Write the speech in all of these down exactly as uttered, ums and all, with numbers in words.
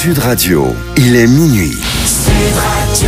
Sud Radio, il est minuit. Sud Radio.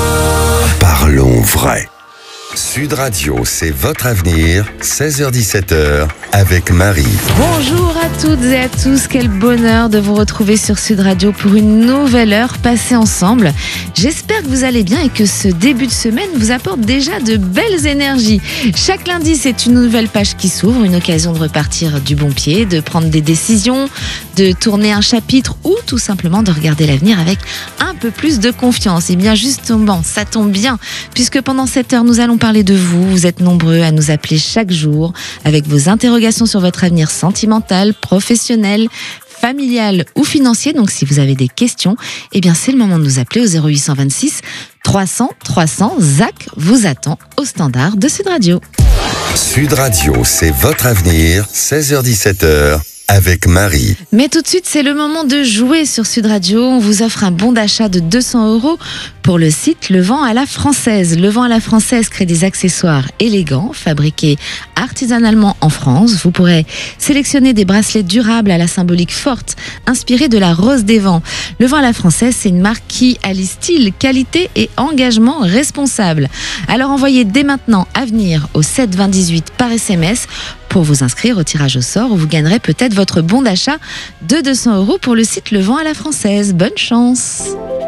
Parlons vrai. Sud Radio, c'est votre avenir, seize heures dix-sept heures, avec Marie. Bonjour à toutes et à tous, quel bonheur de vous retrouver sur Sud Radio pour une nouvelle heure passée ensemble. J'espère que vous allez bien et que ce début de semaine vous apporte déjà de belles énergies. Chaque lundi, c'est une nouvelle page qui s'ouvre, une occasion de repartir du bon pied, de prendre des décisions, de tourner un chapitre ou tout simplement de regarder l'avenir avec un peu plus de confiance. Et bien justement, ça tombe bien, puisque pendant cette heure, nous allons parler de vous. Vous êtes nombreux à nous appeler chaque jour avec vos interrogations sur votre avenir sentimental, professionnel, familial ou financier. Donc si vous avez des questions, eh bien c'est le moment de nous appeler au zéro huit cent vingt-six trois cents trois cents. Zach vous attend au standard de Sud Radio. Sud Radio, c'est votre avenir, seize heures dix-sept heures. Avec Marie. Mais tout de suite, c'est le moment de jouer sur Sud Radio. On vous offre un bon d'achat de deux cents euros pour le site Le Vent à la Française. Le Vent à la Française crée des accessoires élégants, fabriqués artisanalement en France. Vous pourrez sélectionner des bracelets durables à la symbolique forte, inspirés de la rose des vents. Le Vent à la Française, c'est une marque qui allie style, qualité et engagement responsable. Alors envoyez dès maintenant Avenir au sept vingt dix-huit par S M S pour vous inscrire au tirage au sort où vous gagnerez peut-être votre bon d'achat de deux cents euros pour le site Le Vent à la Française. Bonne chance!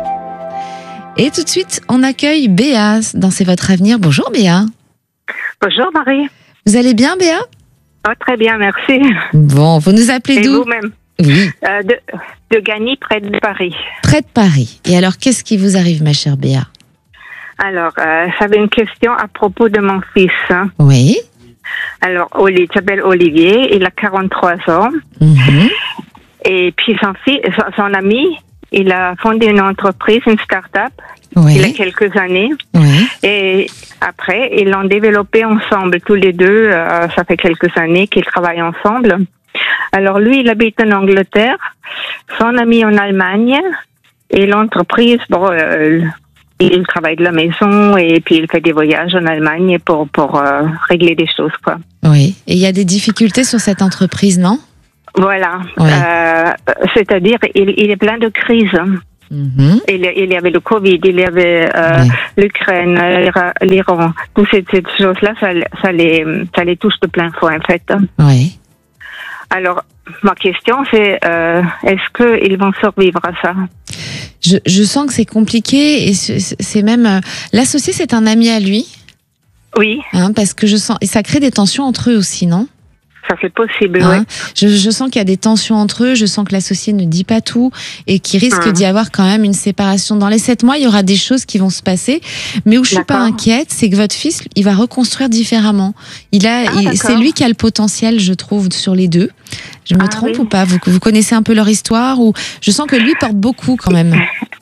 Et tout de suite, on accueille Béa dans C'est votre avenir. Bonjour Béa. Bonjour Marie. Vous allez bien Béa? Oh, très bien, merci. Bon, vous nous appelez Et d'où? vous-même? Oui. Euh, de, de Gagny, près de Paris. Près de Paris. Et alors, qu'est-ce qui vous arrive ma chère Béa? Alors, euh, j'avais une question à propos de mon fils. Hein. Oui. Alors, Oli- il s'appelle Olivier, il a quarante-trois ans. Mm-hmm. Et puis son, fils, son, son ami, il a fondé une entreprise, une start-up, Oui. il y a quelques années. Oui. Et après, ils l'ont développé ensemble, tous les deux. Euh, ça fait quelques années qu'ils travaillent ensemble. Alors lui, il habite en Angleterre, son ami en Allemagne, et l'entreprise, bon, euh, il travaille de la maison et puis il fait des voyages en Allemagne pour pour euh, régler des choses, quoi. Oui. Et il y a des difficultés sur cette entreprise, non? Voilà. Ouais. Euh, c'est-à-dire, il, il est plein de crises. Mm-hmm. Il, il y avait le Covid, il y avait euh, Oui. l'Ukraine, l'Ira- l'Iran. Toutes ces, ces choses-là, ça, ça les ça les touche de plein fouet, en fait. Oui. Alors, ma question, c'est euh, est-ce qu'ils vont survivre à ça? Je, je sens que c'est compliqué et c'est c'est même euh, l'associé, c'est un ami à lui, Oui, hein, parce que je sens et ça crée des tensions entre eux aussi, non? ça c'est possible, Hein, oui. je, je sens qu'il y a des tensions entre eux, je sens que l'associé ne dit pas tout et qu'il risque Hum. d'y avoir quand même une séparation. Dans les sept mois, il y aura des choses qui vont se passer, mais où je suis pas D'accord. inquiète, c'est que votre fils, il va reconstruire différemment. Il a, Ah, il- d'accord. c'est lui qui a le potentiel, je trouve, sur les deux. Je me Ah, trompe oui. ou pas? Vous, vous connaissez un peu leur histoire ou je sens que lui porte beaucoup quand même.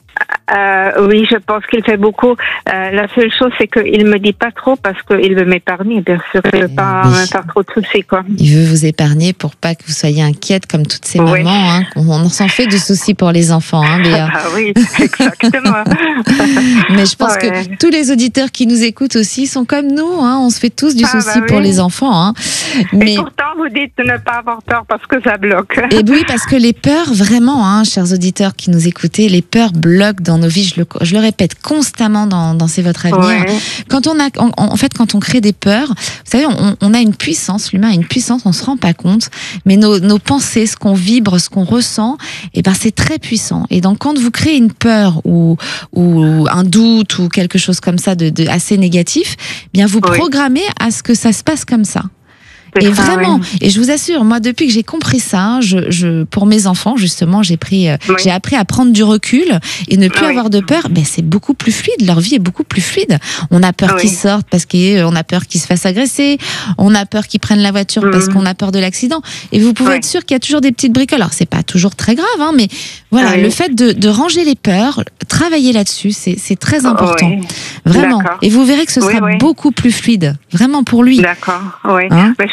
Euh, oui, je pense qu'il fait beaucoup. Euh, la seule chose, c'est qu'il me dit pas trop parce qu'il veut m'épargner, bien sûr. Il veut pas Oui. me faire trop de soucis, quoi. Il veut vous épargner pour pas que vous soyez inquiète comme toutes ces Oui. mamans. Hein. On, on s'en fait de soucis pour les enfants, hein, Béa. Ah oui, exactement. Mais je pense Ouais. que tous les auditeurs qui nous écoutent aussi sont comme nous. Hein. On se fait tous du Ah, souci bah pour oui. les enfants. Hein. Et Mais pourtant, vous dites de ne pas avoir peur parce que ça bloque. et oui, parce que les peurs, vraiment, hein, chers auditeurs qui nous écoutez, les peurs bloquent dans nos vies. Je le, je le répète constamment dans, dans C'est votre avenir. Ouais. Quand on a, en, en fait, quand on crée des peurs, vous savez, on, on a une puissance. L'humain a une puissance, on se rend pas compte. Mais nos, nos pensées, ce qu'on vibre, ce qu'on ressent, eh ben, c'est très puissant. Et donc, quand vous créez une peur ou, ou un doute ou quelque chose comme ça de, de assez négatif, eh bien, vous Oui. programmez à ce que ça se passe comme ça. C'est Et ça, vraiment, oui. et je vous assure, moi, depuis que j'ai compris ça, je, je, pour mes enfants, justement, j'ai pris, euh, Oui. j'ai appris à prendre du recul et ne plus Oui. avoir de peur. Ben, c'est beaucoup plus fluide. Leur vie est beaucoup plus fluide. On a peur Oui. qu'ils sortent parce qu'on a peur qu'ils se fassent agresser. On a peur qu'ils prennent la voiture parce Mhm. qu'on a peur de l'accident. Et vous pouvez Oui. être sûr qu'il y a toujours des petites bricoles. Alors, c'est pas toujours très grave, hein, mais voilà, Oui. le fait de, de ranger les peurs, travailler là-dessus, c'est, c'est très important. Oui. Vraiment. D'accord. Et vous verrez que ce Oui, sera oui. beaucoup plus fluide. Vraiment pour lui. D'accord, oui. Hein? Mais je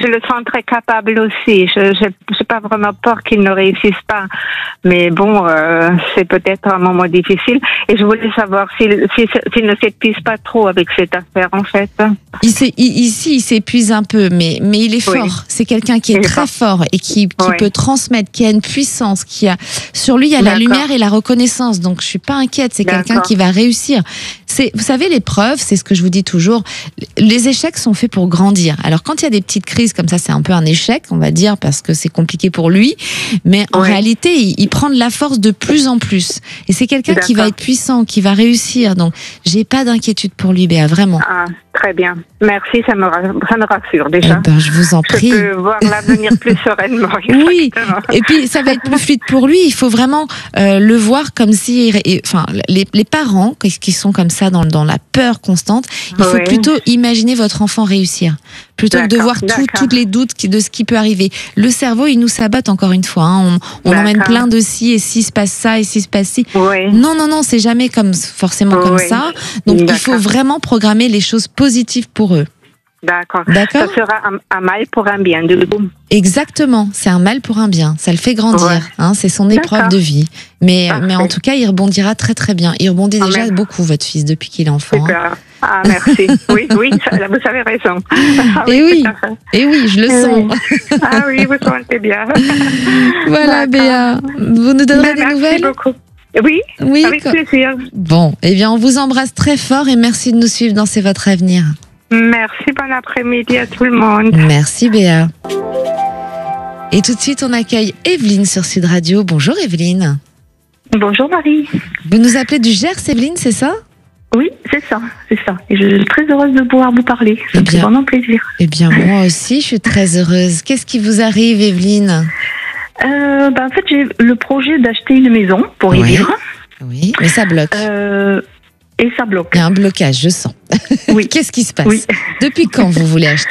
je le sens très capable aussi. Je n'ai pas vraiment peur qu'il ne réussisse pas. Mais bon, euh, c'est peut-être un moment difficile. Et je voulais savoir s'il, s'il, s'il ne s'épuise pas trop avec cette affaire, en fait. Il ici, il s'épuise un peu, mais, mais il est fort. Oui. C'est quelqu'un qui est il très est fort. fort et qui, qui oui. peut transmettre, qui a une puissance, qui a sur lui, il y a D'accord. la lumière et la reconnaissance. Donc, je suis pas inquiète. C'est D'accord. quelqu'un qui va réussir. C'est, vous savez, l'épreuve, c'est ce que je vous dis toujours. Les échecs sont faits pour grandir. Alors, quand il y a des petites crises comme ça, c'est un peu un échec, on va dire, parce que c'est compliqué pour lui. Mais en oui. réalité, il, il prend de la force de plus en plus. Et c'est quelqu'un D'accord. qui va être puissant, qui va réussir. Donc, j'ai pas d'inquiétude pour lui, Béa, vraiment. Ah, très bien. Merci, ça me, ça me rassure déjà. Eh ben, je vous en prie. Je peux voir l'avenir plus sereinement. Oui. Et puis, ça va être plus fluide pour lui. Il faut vraiment euh, le voir comme si, et, enfin, les, les parents qui sont comme ça dans, dans la peur constante, il faut oui. plutôt imaginer votre enfant réussir. Plutôt que de voir tout, toutes les doutes de ce qui peut arriver. Le cerveau, il nous sabote encore une fois. Hein. On, on emmène plein de si, et si se passe ça, et si se passe ci. Oui. Non, non, non, c'est jamais comme, forcément oui. comme ça. Donc, D'accord. il faut vraiment programmer les choses positives pour eux. D'accord. D'accord. Ça sera un, un mal pour un bien, du coup. Exactement. C'est un mal pour un bien. Ça le fait grandir. Ouais. Hein, c'est son épreuve D'accord. de vie. Mais, mais en tout cas, il rebondira très, très bien. Il rebondit déjà Amen. beaucoup, votre fils, depuis qu'il est enfant. Super. Hein. Ah, merci. Oui, oui, ça, vous avez raison. Ah, oui, et oui, et oui, je le sens. Oui. Ah oui, vous sentez bien. Voilà, Béa. Vous nous donnerez Mais des nouvelles ? Merci beaucoup. Oui, oui, avec quand... plaisir. Bon, eh bien, on vous embrasse très fort et merci de nous suivre dans C'est votre avenir. Merci, bon après-midi à tout le monde. Merci, Béa. Et tout de suite, on accueille Evelyne sur Sud Radio. Bonjour, Evelyne. Bonjour, Marie. Vous nous appelez du Gers, Evelyne, c'est ça ? Oui, c'est ça, c'est ça. Et je suis très heureuse de pouvoir vous parler. Ça me fait vraiment plaisir. Eh bien, moi aussi, je suis très heureuse. Qu'est-ce qui vous arrive, Evelyne ? euh, ben, En fait, j'ai le projet d'acheter une maison pour y oui. vivre. Oui, mais ça bloque. Euh, et ça bloque. Il y a un blocage, je sens. Oui. Qu'est-ce qui se passe ? Oui. Depuis quand vous voulez acheter ?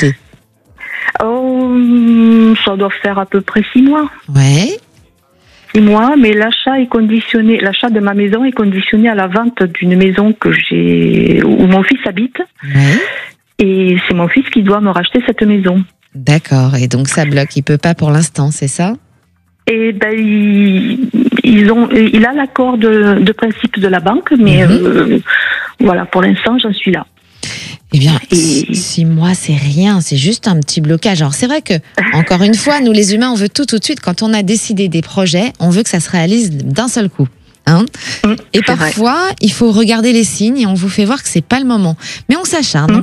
Oh, ça doit faire à peu près six mois. Ouais. Six mois, mais l'achat est conditionné. L'achat de ma maison est conditionné à la vente d'une maison que j'ai, où mon fils habite. Ouais. Et c'est mon fils qui doit me racheter cette maison. D'accord. Et donc ça bloque. Il peut pas pour l'instant, c'est ça ? Et ben ils, ils ont, il a l'accord de, de principe de la banque, mais mmh. euh, voilà, pour l'instant, j'en suis là. Eh bien, et... six mois, c'est rien, c'est juste un petit blocage. Alors, c'est vrai que, encore une fois, nous les humains, on veut tout tout de suite. Quand on a décidé des projets, on veut que ça se réalise d'un seul coup. Hein mmh, et parfois, vrai. il faut regarder les signes et on vous fait voir que c'est pas le moment. Mais on s'acharne, mmh.